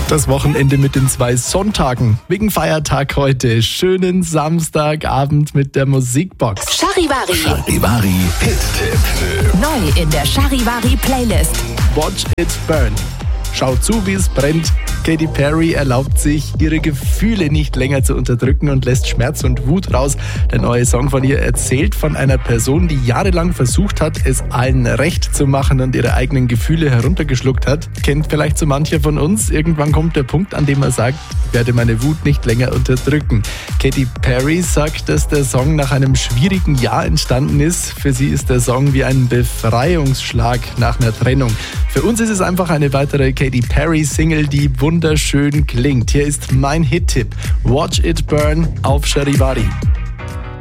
Das Wochenende mit den 2 Sonntagen. Wegen Feiertag heute. Schönen Samstagabend mit der Musikbox. Charivari. Charivari Hit-Tipp. Neu in der Charivari Playlist. Watch It Burn. Schaut zu, wie es brennt. Katy Perry erlaubt sich, ihre Gefühle nicht länger zu unterdrücken und lässt Schmerz und Wut raus. Der neue Song von ihr erzählt von einer Person, die jahrelang versucht hat, es allen recht zu machen und ihre eigenen Gefühle heruntergeschluckt hat. Kennt vielleicht so mancher von uns. Irgendwann kommt der Punkt, an dem er sagt, ich werde meine Wut nicht länger unterdrücken. Katy Perry sagt, dass der Song nach einem schwierigen Jahr entstanden ist. Für sie ist der Song wie ein Befreiungsschlag nach einer Trennung. Für uns ist es einfach eine weitere Katy Perry Single, die wunderschön klingt. Hier ist mein Hit-Tipp. Watch It Burn auf Charivari.